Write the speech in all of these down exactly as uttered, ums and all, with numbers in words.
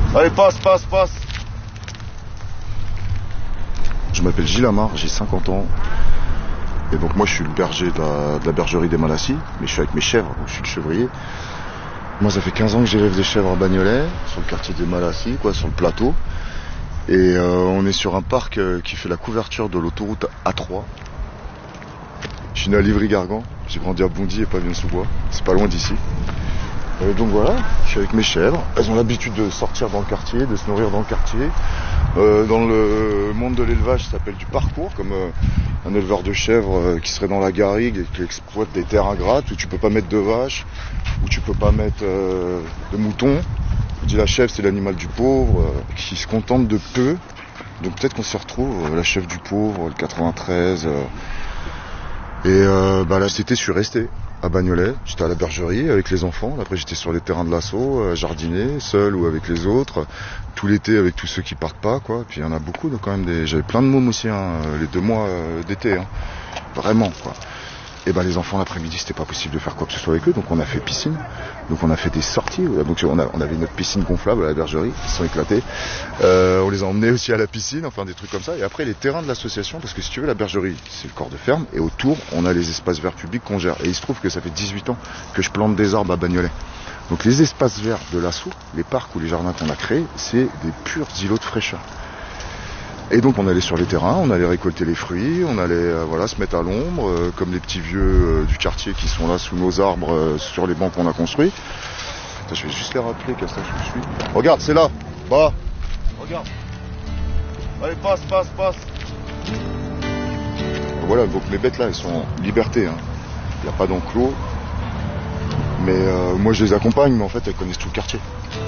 Allez, passe, passe, passe. Je m'appelle Gilles Amar, j'ai cinquante ans. Et donc moi je suis le berger de la, de la bergerie des Malassis, mais je suis avec mes chèvres, donc je suis le chevrier. Moi ça fait quinze ans que j'élève des chèvres à Bagnolet, sur le quartier des Malassis, quoi, sur le plateau. Et euh, on est sur un parc euh, qui fait la couverture de l'autoroute A trois. Je suis né à Livry-Gargan, j'ai grandi à Bondy et Pavillon-sous-Bois, c'est pas loin d'ici. Et donc voilà, je suis avec mes chèvres, elles ont l'habitude de sortir dans le quartier, de se nourrir dans le quartier. Euh, dans le monde de l'élevage, ça s'appelle du parcours, comme euh, un éleveur de chèvres euh, qui serait dans la garrigue et qui exploite des terres ingrates où tu peux pas mettre de vaches, où tu peux pas mettre euh, de moutons. On dit la chèvre c'est l'animal du pauvre, euh, qui se contente de peu. Donc peut-être qu'on se retrouve, euh, la chèvre du pauvre, le quatre-vingt-treize. Euh, et euh, bah, là cet été je suis resté à Bagnolet, j'étais à la bergerie avec les enfants, après j'étais sur les terrains de l'assaut, euh, jardiner, seul ou avec les autres, tout l'été avec tous ceux qui partent pas, quoi. Puis il y en a beaucoup, donc quand même des. J'avais plein de mômes aussi, hein, les deux mois euh, d'été, hein. Vraiment, quoi. Et ben les enfants l'après-midi c'était pas possible de faire quoi que ce soit avec eux, donc on a fait piscine, donc on a fait des sorties, donc on, a, on avait notre piscine gonflable à la bergerie, ils se sont éclatés, euh, on les a emmenés aussi à la piscine, enfin des trucs comme ça, et après les terrains de l'association, parce que si tu veux la bergerie c'est le corps de ferme, et autour on a les espaces verts publics qu'on gère, et il se trouve que ça fait dix-huit ans que je plante des arbres à Bagnolet. Donc les espaces verts de l'assaut, les parcs ou les jardins qu'on a créés, c'est des purs îlots de fraîcheur. Et donc on allait sur les terrains, on allait récolter les fruits, on allait euh, voilà, se mettre à l'ombre, euh, comme les petits vieux euh, du quartier qui sont là sous nos arbres, euh, sur les bancs qu'on a construits. Attends, je vais juste les rappeler, qu'à ça je suis. Regarde, c'est là, bah, regarde. Allez, passe, passe, passe. Voilà, donc mes bêtes là, elles sont en liberté, hein. Il n'y a pas d'enclos. Mais euh, moi je les accompagne, mais en fait elles connaissent tout le quartier.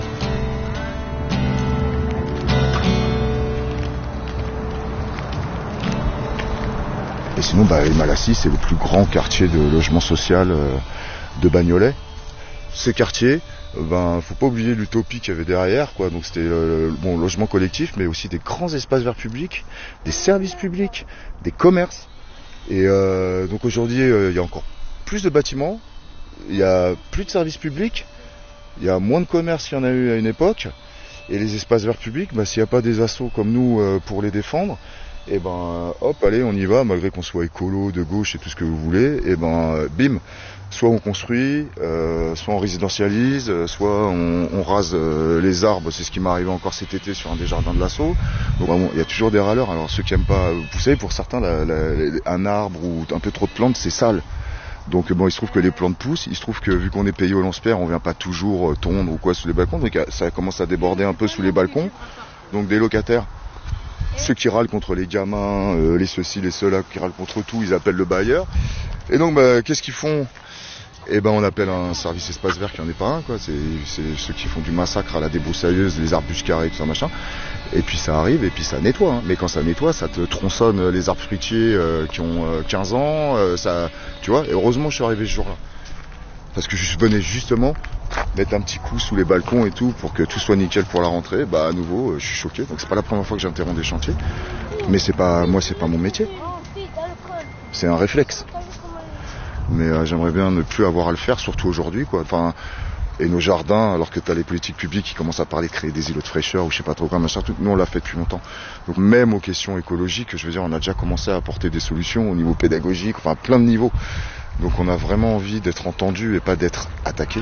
Et sinon, bah, les Malassis, c'est le plus grand quartier de logement social euh, de Bagnolet. Ces quartiers, euh, ben, faut pas oublier l'utopie qu'il y avait derrière, quoi. Donc c'était euh, bon logement collectif, mais aussi des grands espaces verts publics, des services publics, des commerces. Et euh, donc aujourd'hui, euh, il y a encore plus de bâtiments, il y a plus de services publics, il y a moins de commerces qu'il y en a eu à une époque. Et les espaces verts publics, bah, s'il n'y a pas des assos comme nous euh, pour les défendre, et ben hop, allez, on y va, malgré qu'on soit écolo, de gauche et tout ce que vous voulez, et ben bim, soit on construit, euh, soit on résidentialise, soit on, on rase euh, les arbres, c'est ce qui m'est arrivé encore cet été sur un des jardins de l'assaut. Donc bon, il y a toujours des râleurs, alors ceux qui aiment pas, vous savez, pour certains, la, la, un arbre ou un peu trop de plantes, c'est sale. Donc bon, il se trouve que les plantes poussent, il se trouve que vu qu'on est payé au lance-pierre, on vient pas toujours tondre ou quoi sous les balcons, donc ça commence à déborder un peu sous les balcons, donc des locataires. Ceux qui râlent contre les gamins, euh, les ceux-ci, les ceux-là, qui râlent contre tout, ils appellent le bailleur. Et donc, bah, qu'est-ce qu'ils font? Eh ben, on appelle un service espace vert qui en est pas un, quoi. C'est, c'est ceux qui font du massacre à la débroussailleuse, les arbustes carrés, tout ça, machin. Et puis ça arrive, et puis ça nettoie, hein. Mais quand ça nettoie, ça te tronçonne les arbres fruitiers euh, qui ont euh, quinze ans, euh, ça, tu vois. Et heureusement, je suis arrivé ce jour-là. Parce que je venais justement mettre un petit coup sous les balcons et tout pour que tout soit nickel pour la rentrée. Bah à nouveau, je suis choqué. Donc c'est pas la première fois que j'interromps des chantiers, mais c'est pas moi, c'est pas mon métier. C'est un réflexe. Mais euh, j'aimerais bien ne plus avoir à le faire, surtout aujourd'hui, quoi. Enfin, et nos jardins, alors que t'as les politiques publiques qui commencent à parler de créer des îlots de fraîcheur ou je sais pas trop quoi, machin, tout, nous on l'a fait depuis longtemps. Donc même aux questions écologiques, je veux dire, on a déjà commencé à apporter des solutions au niveau pédagogique, enfin plein de niveaux. Donc on a vraiment envie d'être entendu et pas d'être attaqué.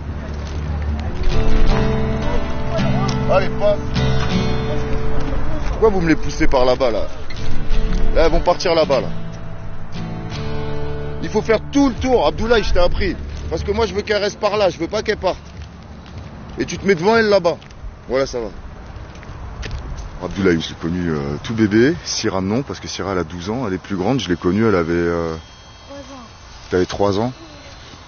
Allez, passe. Pourquoi vous me les poussez par là-bas, là? Là, elles vont partir là-bas, là. Il faut faire tout le tour, Abdoulaye, je t'ai appris. Parce que moi, je veux qu'elle reste par là, je veux pas qu'elle parte. Et tu te mets devant elle, là-bas. Voilà, ça va. Abdoulaye, je l'ai connu euh, tout bébé. Syrah, non, parce que Syrah, elle a douze ans. Elle est plus grande, je l'ai connue, elle avait... Euh... T'avais trois ans.